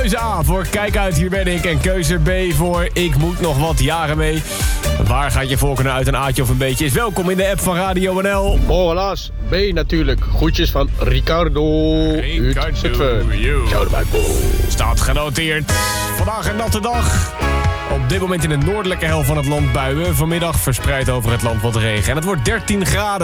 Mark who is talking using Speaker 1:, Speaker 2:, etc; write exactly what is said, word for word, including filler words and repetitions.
Speaker 1: Keuze A voor Kijk uit, hier ben ik. En keuze B voor Ik moet nog wat jaren mee. Waar gaat je voorkeur uit, een A'tje of een B'tje? Is welkom in de app van Radio N L.
Speaker 2: Oh, helaas. B natuurlijk. Groetjes van Ricardo.
Speaker 1: Ricardo.
Speaker 2: Ciao erbij.
Speaker 1: Staat genoteerd. Vandaag een natte dag. Op dit moment in de noordelijke helft van het land buien. Vanmiddag verspreid over het land wat regen. En het wordt dertien graden.